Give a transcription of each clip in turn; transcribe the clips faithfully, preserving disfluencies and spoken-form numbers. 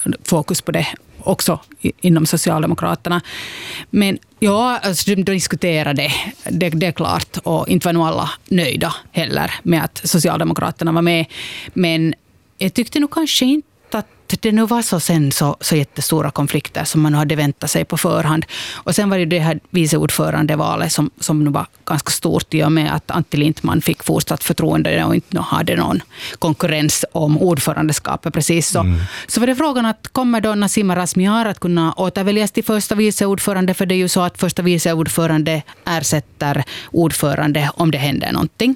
fokus på det också inom Socialdemokraterna. Men ja, alltså, de diskuterade det, det är klart, och inte var nog alla nöjda heller med att Socialdemokraterna var med. Men jag tyckte nog kanske inte att det nu var så sen så, så jättestora konflikter som man hade väntat sig på förhand. Och sen var det det här viceordförandevalet som, som nu var ganska stort i och med att Antti Lindtman fick fortsatt förtroende och inte hade någon konkurrens om ordförandeskapet precis så. Mm. Så var det frågan att kommer då Nasima Razmyar att kunna återväljas till första viceordförande, för det är ju så att första viceordförande ersätter ordförande om det händer någonting.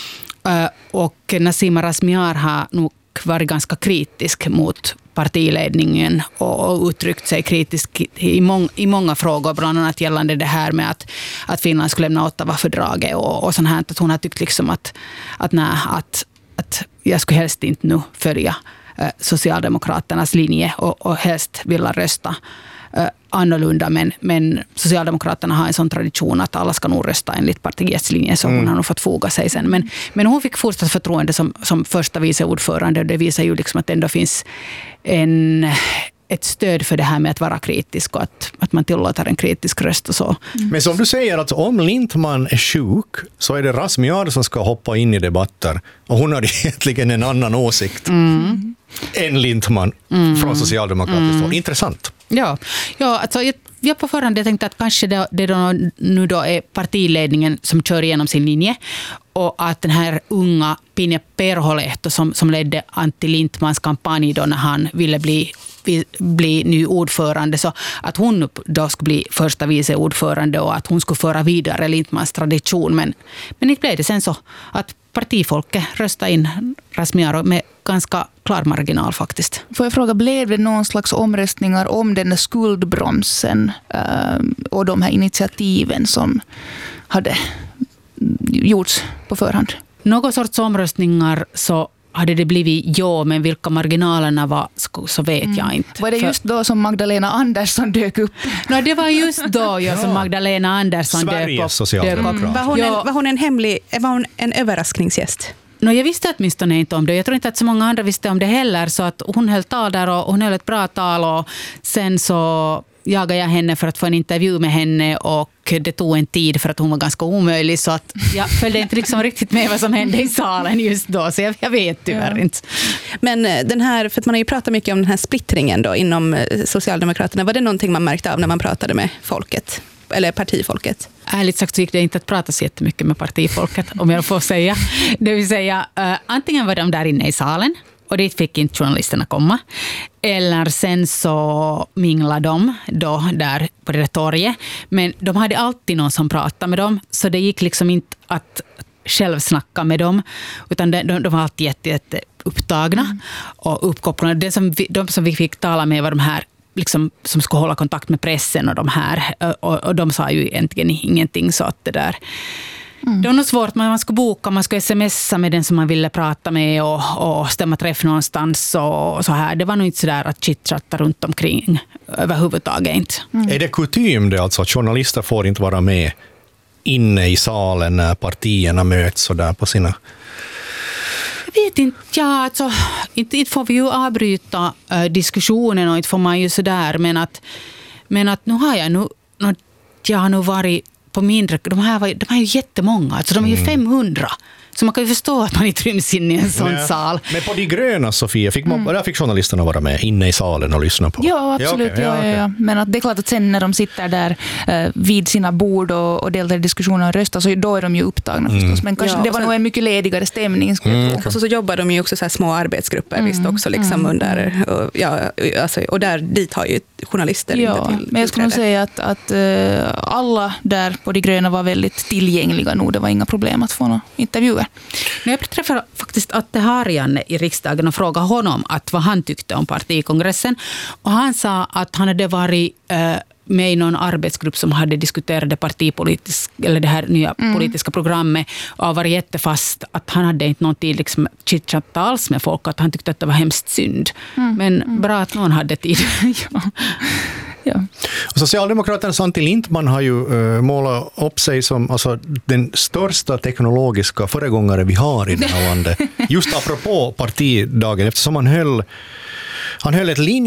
Och Nasima Razmyar har nog varit ganska kritisk mot partiledningen och uttryckt sig kritiskt i, mång, i många frågor, bland annat gällande det här med att, att Finland skulle lämna Ottawa-fördraget och, och sånt här. Att hon har tyckt liksom att, att, nej, att, att jag skulle helst inte nu följa eh, Socialdemokraternas linje och, och helst vilja rösta eh, annorlunda, men, men Socialdemokraterna har en sån tradition att alla ska nog rösta enligt partiets linje, så hon mm. har nog fått foga sig sen. Men, men hon fick fortsatt förtroende som, som första viceordförande, och det visar ju liksom att det ändå finns en, ett stöd för det här med att vara kritisk och att, att man tillåter en kritisk röst och så. Mm. Men som du säger, att om Lindtman är sjuk så är det Razmyar som ska hoppa in i debatter, och hon har egentligen en annan åsikt mm. än Lindtman mm. från socialdemokratiskt håll. Mm. Intressant. Ja, ja alltså jag, jag på förhand jag tänkte att kanske det, det då, nu då är partiledningen som kör igenom sin linje, och att den här unga Pinja Perholehto som, som ledde Antti Lindtmans kampanj då när han ville bli, bli ny ordförande, så att hon då skulle bli första vice ordförande och att hon skulle föra vidare Lindtmans tradition. Men, men inte blev det sen så att partifolket röstade in Razmyar med ganska klar marginal faktiskt. Får jag fråga, blev det någon slags omröstningar om den där skuldbromsen äh, och de här initiativen som hade gjorts på förhand? Någon sorts omröstningar så hade det blivit ja, men vilka marginalerna var så vet mm. jag inte. Var det just då som Magdalena Andersson dök upp? No, det var just då ja, som Magdalena Andersson dök upp. Dök upp. Mm. Var, hon en, var hon en hemlig, var hon en överraskningsgäst? No, jag visste åtminstone inte om det. Jag tror inte att så många andra visste om det heller, så att hon höll tal där och hon höll ett bra tal, och sen så jagade jag henne för att få en intervju med henne, och det tog en tid för att hon var ganska omöjlig, så att jag följde inte liksom riktigt med vad som hände i salen just då, så jag, jag vet tyvärr ja. inte. Men den här, för att man har ju pratat mycket om den här splittringen då inom Socialdemokraterna, var det någonting man märkte av när man pratade med folket? Eller partifolket? Ärligt sagt så gick det inte att prata så jättemycket med partifolket, om jag får säga. Det vill säga, uh, antingen var de där inne i salen, och dit fick inte journalisterna komma. Eller sen så minglade de då där på det där torget. Men de hade alltid någon som pratade med dem, så det gick liksom inte att själv snacka med dem, utan de, de, de var alltid jätte, jätte upptagna mm. och uppkopplade. Det som vi, de som vi fick tala med var de här liksom, som skulle hålla kontakt med pressen och de här, och, och de sa ju egentligen ingenting, så att det där mm. det var nog svårt, man skulle boka, man skulle smsa med den som man ville prata med och, och stämma träff någonstans och, och så här. Det var nog inte så där att chitchatta runt omkring överhuvudtaget inte. Mm. Är det kutym det alltså att journalister får inte vara med inne i salen när partierna möts så där på sina... Jag vet inte, ja, alltså, inte, inte får vi ju avbryta äh, diskussionen och inte får man ju sådär, men att, men att nu har jag nu, nu jag har nu varit på mindre, de här, var, de här är ju jättemånga, alltså de är ju mm. femhundra. Så man kan ju förstå att man inte ryms in i en sån Nej. sal. Men på De gröna, Sofia, fick, man, mm. där fick journalisterna vara med inne i salen och lyssna på? Ja, absolut. Ja, okay. ja, ja, ja. Men att det är klart att sen när de sitter där eh, vid sina bord och, och deltar i diskussioner och röstar, så då är de ju upptagna mm. förstås. Men kanske ja, det var sen, nog en mycket ledigare stämning. Mm, okay. Och så, så jobbar de ju också så här små arbetsgrupper mm. visst också liksom mm. under, och, ja, alltså, och där dit har ju journalister ja, inte till. Men jag skulle nog säga att, att uh, alla där på De gröna var väldigt tillgängliga nog. Det var inga problem att få några intervjuer. Jag träffade faktiskt Atte Harjanne i riksdagen och frågade honom att vad han tyckte om partikongressen. Och han sa att han hade varit uh, med i någon arbetsgrupp som hade diskuterat det partipolitiska, eller det här nya mm. politiska programmet, och var jättefast att han hade inte någon tid liksom chitchatta alls med folk, att han tyckte att det var hemskt synd. Mm. Men mm. bra att någon hade tid. ja. Ja. Och Socialdemokraternas Antti Lindtman har ju uh, målat upp sig som alltså, den största teknologiska föregångare vi har i det här landet. Just apropå partidagen, eftersom han höll, han höll ett linje